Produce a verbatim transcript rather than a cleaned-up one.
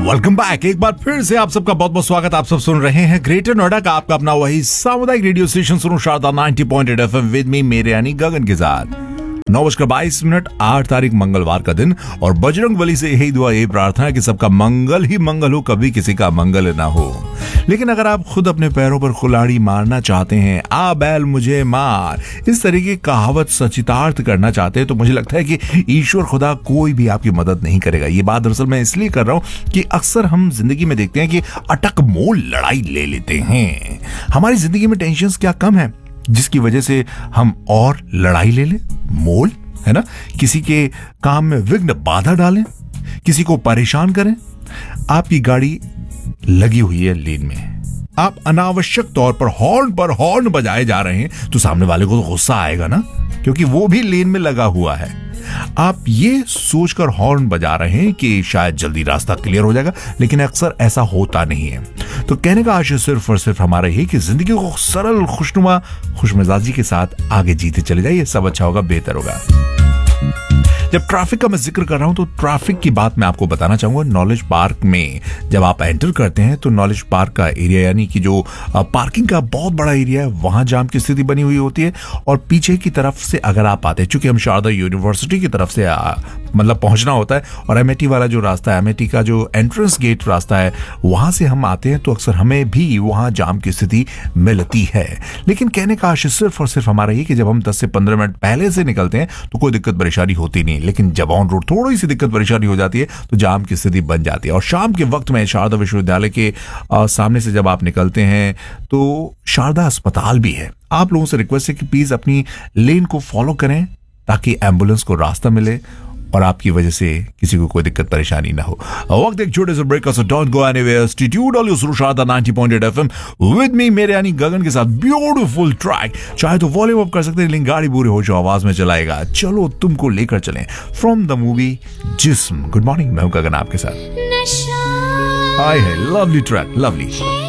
Welcome back. एक बार फिर से आप सबका बहुत बहुत स्वागत। आप सब सुन रहे हैं ग्रेटर नोएडा का आपका अपना वही सामुदायिक रेडियो स्टेशन सुनो Sharda ninety point eight FM with me मेरे यानी गगन के साथ। नौ बजकर बाईस मिनट आठ तारीख मंगलवार का दिन और बजरंग बली से यही दुआ यही प्रार्थना है कि सबका मंगल ही मंगल हो, कभी किसी का मंगल ना हो। लेकिन अगर आप खुद अपने पैरों पर कुल्हाड़ी मारना चाहते हैं, आ बैल मुझे मार, इस तरह की कहावत सचितार्थ करना चाहते हैं, तो मुझे लगता है कि ईश्वर खुदा कोई भी आपकी मदद नहीं करेगा। ये बात दरअसल मैं इसलिए कर रहा हूं कि अक्सर हम जिंदगी में देखते हैं कि अटक मोल लड़ाई ले लेते हैं। हमारी जिंदगी में टेंशन क्या कम है जिसकी वजह से हम और लड़ाई ले लें, मोल, है ना। किसी के काम में विघ्न बाधा डालें, किसी को परेशान करें। आपकी गाड़ी लगी हुई है लेन में, आप अनावश्यक तौर पर हॉर्न पर हॉर्न बजाए जा रहे हैं, तो सामने वाले को तो गुस्सा आएगा ना, क्योंकि वो भी लेन में लगा हुआ है। आप ये सोचकर हॉर्न बजा रहे हैं कि शायद जल्दी रास्ता क्लियर हो जाएगा, लेकिन अक्सर ऐसा होता नहीं है। तो कहने का आशय सिर्फ और सिर्फ हमारा ही कि जिंदगी को सरल, खुशनुमा, खुशमिजाजी के साथ आगे जीते चले जाइए, सब अच्छा होगा, बेहतर होगा। जब ट्रैफिक का मैं जिक्र कर रहा हूं तो ट्रैफिक की बात मैं आपको बताना चाहूंगा। नॉलेज पार्क में जब आप एंटर करते हैं तो नॉलेज पार्क का एरिया यानी कि जो पार्किंग का बहुत बड़ा एरिया है, वहां जाम की स्थिति बनी हुई होती है। और पीछे की तरफ से अगर आप आते हैं, चूंकि हम शारदा यूनिवर्सिटी की तरफ से आ, मतलब पहुंचना होता है, और एमएटी वाला जो रास्ता है, एमएटी का जो एंट्रेंस गेट रास्ता है, वहां से हम आते हैं, तो अक्सर हमें भी वहां जाम की स्थिति मिलती है। लेकिन कहने का आशय सिर्फ और सिर्फ हमारा ही कि जब हम दस से पंद्रह मिनट पहले से निकलते हैं तो कोई दिक्कत परेशानी होती नहीं, लेकिन जब ऑन रोड थोड़ी सी दिक्कत परेशानी हो जाती है तो जाम की स्थिति बन जाती है। और शाम के वक्त में शारदा विश्वविद्यालय के आ, सामने से जब आप निकलते हैं तो शारदा अस्पताल भी है। आप लोगों से रिक्वेस्ट है कि प्लीज अपनी लेन को फॉलो करें ताकि एम्बुलेंस को रास्ता मिले और आपकी वजह से किसी को कोई दिक्कत परेशानी ना हो। वक्त एक छोटे से ब्रेक का, so don't go anywhere, stay tuned on your Sharda ninety point eight FM with me मेरे यानी गगन के साथ। ब्यूटीफुल ट्रैक, चाहे तो वॉल्यूम अप कर सकते हैं, लेकिन गाड़ी पूरी होश आवाज में चलाएगा। चलो तुमको लेकर चलें फ्रॉम द मूवी जिस्म। गुड मॉर्निंग, मैं हूं गगन आपके साथ। हाय है लवली ट्रैक, लवली।